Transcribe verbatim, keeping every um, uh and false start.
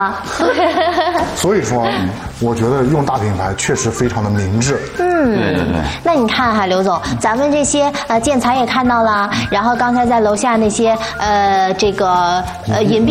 所以说，我觉得用大品牌确实非常的明智。 嗯，对对对。那你看哈，刘总，咱们这些呃建材也看到了，然后刚才在楼下那些呃这个呃隐蔽。